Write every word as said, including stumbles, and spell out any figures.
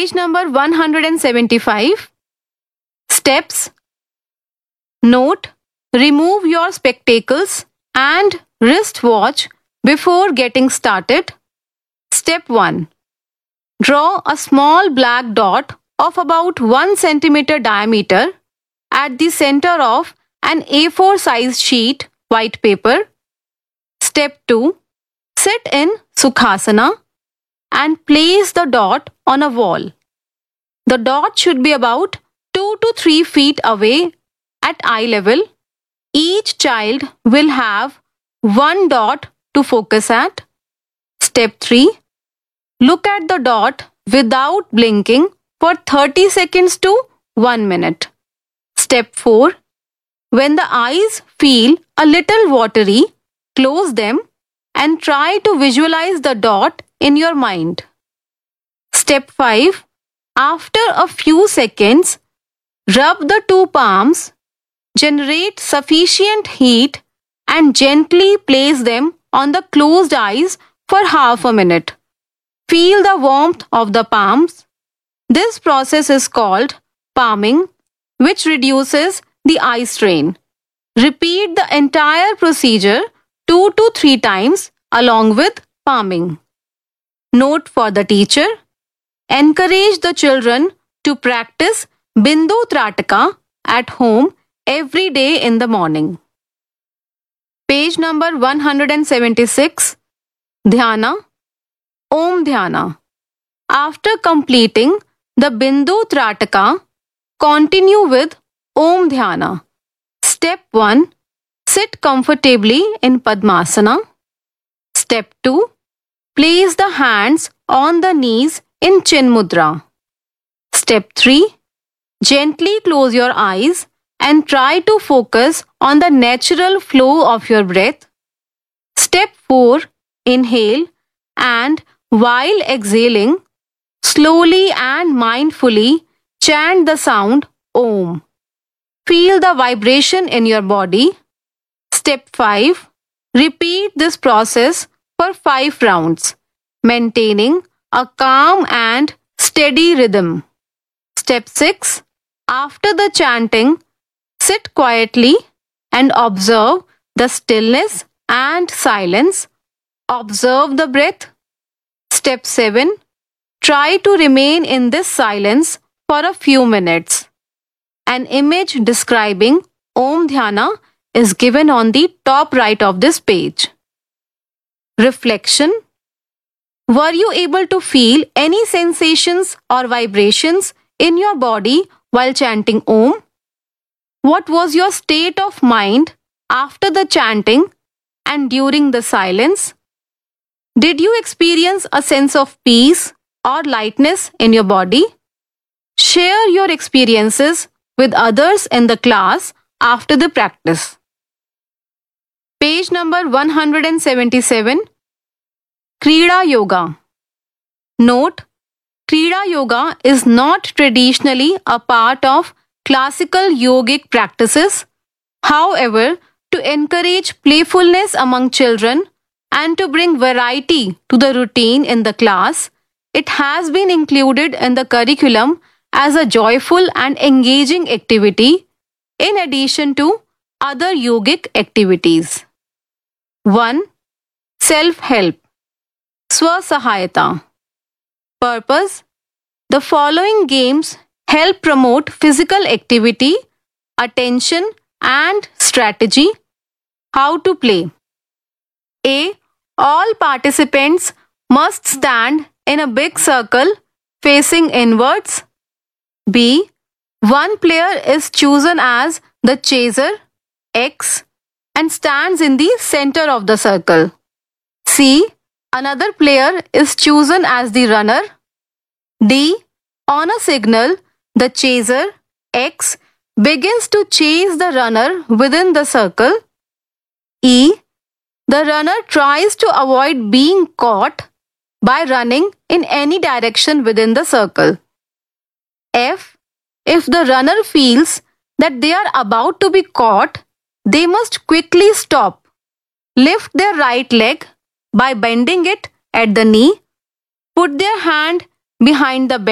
Page number one hundred seventy-five. Steps. Note, remove your spectacles and wristwatch before getting started. Step one. Draw a small black dot of about one centimeter diameter at the center of an A four size sheet white paper. Step two. Sit in Sukhasana and place the dot on a wall. The dot should be about two to three feet away at eye level. Each child will have one dot to focus at. Step three. Look at the dot without blinking for thirty seconds to one minute. Step four. When the eyes feel a little watery, close them and try to visualize the dot in your mind. Step five. After a few seconds, rub the two palms, generate sufficient heat, and gently place them on the closed eyes for half a minute. Feel the warmth of the palms. This process is called palming, which reduces the eye strain. Repeat the entire procedure two to three times along with palming. Note for the teacher. Encourage the children to practice Bindu Trataka at home every day in the morning. Page number one hundred seventy-six. Dhyana. Om Dhyana. After completing the Bindu Trataka, continue with Om Dhyana. Step one. Sit comfortably in Padmasana. Step two. Place the hands on the knees in Chin Mudra. Step three. Gently close your eyes and try to focus on the natural flow of your breath. Step four. Inhale and while exhaling, slowly and mindfully chant the sound Om. Feel the vibration in your body. Step five. Repeat this process for five rounds, maintaining a calm and steady rhythm. Step six. After the chanting, sit quietly and observe the stillness and silence. Observe the breath. Step seven. Try to remain in this silence for a few minutes. An image describing Om Dhyana is given on the top right of this page. Reflection. Were you able to feel any sensations or vibrations in your body while chanting Om? What was your state of mind after the chanting and during the silence? Did you experience a sense of peace or lightness in your body? Share your experiences with others in the class after the practice. Page number one hundred seventy-seven. Kriya Yoga. Note, Kriya Yoga is not traditionally a part of classical yogic practices. However, to encourage playfulness among children and to bring variety to the routine in the class, it has been included in the curriculum as a joyful and engaging activity in addition to other yogic activities. one. Self-help. Swasahayata. Purpose. The following games help promote physical activity, attention and strategy. How to play. A. All participants must stand in a big circle facing inwards. B. One player is chosen as the chaser, X, and stands in the center of the circle. C. Another player is chosen as the runner. D. On a signal, the chaser, X, begins to chase the runner within the circle. E. The runner tries to avoid being caught by running in any direction within the circle. F. If the runner feels that they are about to be caught, they must quickly stop. Lift their right leg by bending it at the knee. Put their hand behind the